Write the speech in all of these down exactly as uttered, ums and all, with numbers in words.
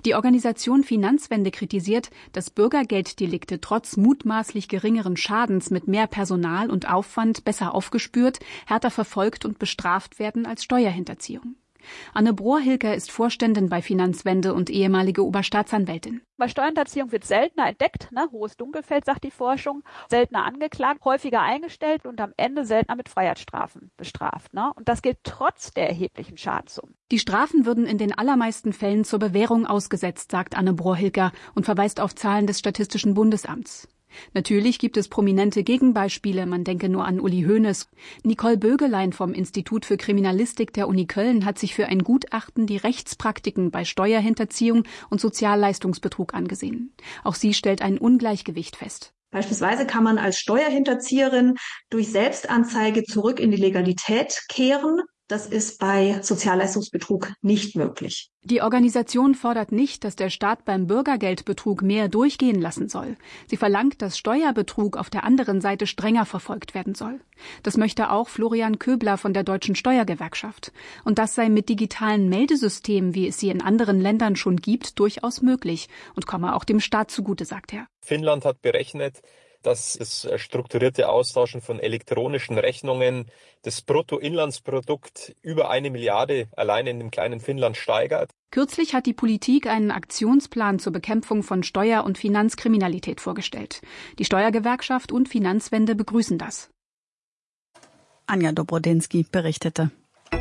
Die Organisation Finanzwende kritisiert, dass Bürgergelddelikte trotz mutmaßlich geringeren Schadens mit mehr Personal und Aufwand besser aufgespürt, härter verfolgt und bestraft werden als Steuerhinterziehung. Anne Brohr-Hilker ist Vorständin bei Finanzwende und ehemalige Oberstaatsanwältin. Bei Steuerhinterziehung wird seltener entdeckt, ne? Hohes Dunkelfeld, sagt die Forschung, seltener angeklagt, häufiger eingestellt und am Ende seltener mit Freiheitsstrafen bestraft. Ne? Und das gilt trotz der erheblichen Schadenssummen. Die Strafen würden in den allermeisten Fällen zur Bewährung ausgesetzt, sagt Anne Brohr-Hilker und verweist auf Zahlen des Statistischen Bundesamts. Natürlich gibt es prominente Gegenbeispiele, man denke nur an Uli Hoeneß. Nicole Bögelein vom Institut für Kriminalistik der Uni Köln hat sich für ein Gutachten die Rechtspraktiken bei Steuerhinterziehung und Sozialleistungsbetrug angesehen. Auch sie stellt ein Ungleichgewicht fest. Beispielsweise kann man als Steuerhinterzieherin durch Selbstanzeige zurück in die Legalität kehren. Das ist bei Sozialleistungsbetrug nicht möglich. Die Organisation fordert nicht, dass der Staat beim Bürgergeldbetrug mehr durchgehen lassen soll. Sie verlangt, dass Steuerbetrug auf der anderen Seite strenger verfolgt werden soll. Das möchte auch Florian Köbler von der Deutschen Steuergewerkschaft. Und das sei mit digitalen Meldesystemen, wie es sie in anderen Ländern schon gibt, durchaus möglich und komme auch dem Staat zugute, sagt er. Finnland hat berechnet, dass das strukturierte Austauschen von elektronischen Rechnungen das Bruttoinlandsprodukt über eine Milliarde allein in dem kleinen Finnland steigert. Kürzlich hat die Politik einen Aktionsplan zur Bekämpfung von Steuer- und Finanzkriminalität vorgestellt. Die Steuergewerkschaft und Finanzwende begrüßen das. Anja Dobrodinsky berichtete.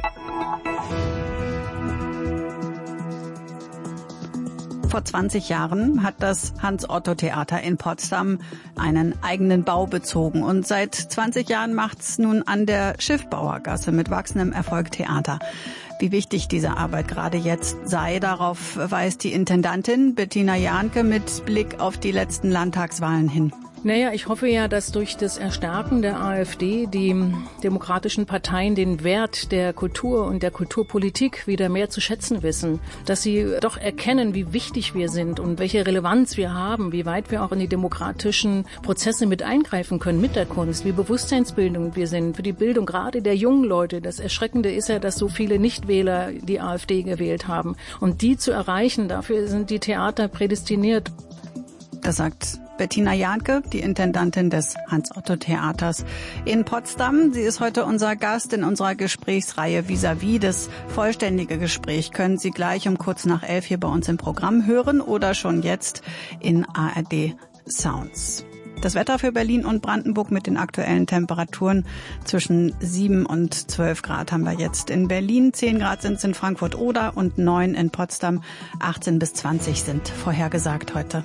Vor zwanzig Jahren hat das Hans-Otto-Theater in Potsdam einen eigenen Bau bezogen. Und seit zwanzig Jahren macht's nun an der Schiffbauergasse mit wachsendem Erfolg Theater. Wie wichtig diese Arbeit gerade jetzt sei, darauf weist die Intendantin Bettina Jahnke mit Blick auf die letzten Landtagswahlen hin. Naja, ich hoffe ja, dass durch das Erstarken der AfD die demokratischen Parteien den Wert der Kultur und der Kulturpolitik wieder mehr zu schätzen wissen. Dass sie doch erkennen, wie wichtig wir sind und welche Relevanz wir haben, wie weit wir auch in die demokratischen Prozesse mit eingreifen können mit der Kunst, wie bewusstseinsbildend wir sind für die Bildung gerade der jungen Leute. Das Erschreckende ist ja, dass so viele Nichtwähler die AfD gewählt haben. Und die zu erreichen, dafür sind die Theater prädestiniert. Das sagt Bettina Jahnke, die Intendantin des Hans-Otto-Theaters in Potsdam. Sie ist heute unser Gast in unserer Gesprächsreihe Vis-à-vis. Das vollständige Gespräch können Sie gleich um kurz nach elf hier bei uns im Programm hören oder schon jetzt in A R D Sounds. Das Wetter für Berlin und Brandenburg mit den aktuellen Temperaturen zwischen sieben und zwölf Grad haben wir jetzt in Berlin. zehn Grad sind es in Frankfurt-Oder und neun in Potsdam. achtzehn bis zwanzig sind vorhergesagt heute.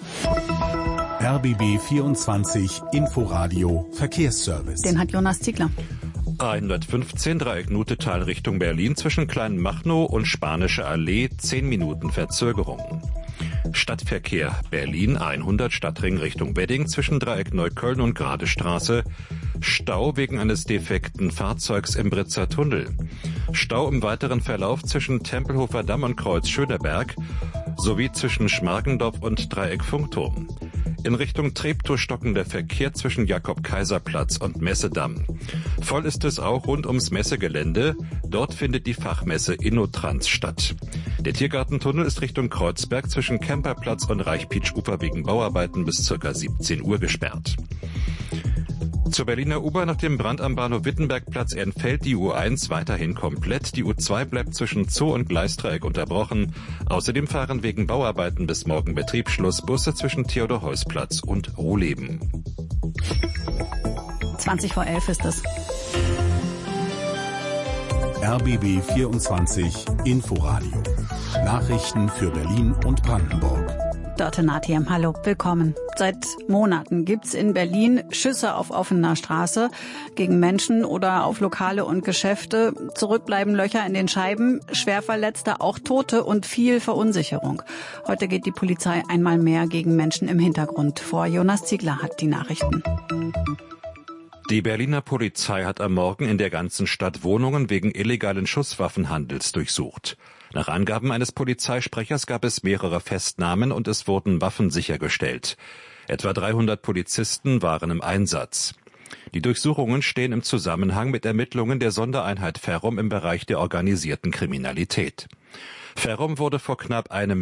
R B B vierundzwanzig Inforadio Verkehrsservice. Den hat Jonas Ziegler. hundertfünfzehn Dreiecknutetal Richtung Berlin zwischen Kleinmachnow und Spanische Allee zehn Minuten Verzögerung. Stadtverkehr Berlin hundert Stadtring Richtung Wedding zwischen Dreieck Neukölln und Gradestraße. Stau wegen eines defekten Fahrzeugs im Britzer Tunnel. Stau im weiteren Verlauf zwischen Tempelhofer Damm und Kreuz Schöneberg sowie zwischen Schmargendorf und Dreieck Funkturm. In Richtung Treptow stockender Verkehr zwischen Jakob-Kaiser-Platz und Messedamm. Voll ist es auch rund ums Messegelände. Dort findet die Fachmesse InnoTrans statt. Der Tiergartentunnel ist Richtung Kreuzberg zwischen Kemperplatz und Reichpietsch-Ufer wegen Bauarbeiten bis ca. siebzehn Uhr gesperrt. Zur Berliner U-Bahn nach dem Brand am Bahnhof Wittenbergplatz entfällt die U eins weiterhin komplett. Die U zwei bleibt zwischen Zoo und Gleisdreieck unterbrochen. Außerdem fahren wegen Bauarbeiten bis morgen Betriebsschluss Busse zwischen Theodor-Heuss-Platz und Rohleben. zwanzig vor elf ist es. R B B vierundzwanzig Inforadio. Nachrichten für Berlin und Brandenburg. Dörte Natiem, hallo, willkommen. Seit Monaten gibt's in Berlin Schüsse auf offener Straße gegen Menschen oder auf Lokale und Geschäfte. Zurück bleiben Löcher in den Scheiben, Schwerverletzte, auch Tote und viel Verunsicherung. Heute geht die Polizei einmal mehr gegen Menschen im Hintergrund vor. Jonas Ziegler hat die Nachrichten. Die Berliner Polizei hat am Morgen in der ganzen Stadt Wohnungen wegen illegalen Schusswaffenhandels durchsucht. Nach Angaben eines Polizeisprechers gab es mehrere Festnahmen und es wurden Waffen sichergestellt. Etwa dreihundert Polizisten waren im Einsatz. Die Durchsuchungen stehen im Zusammenhang mit Ermittlungen der Sondereinheit Ferrum im Bereich der organisierten Kriminalität. Ferrum wurde vor knapp einem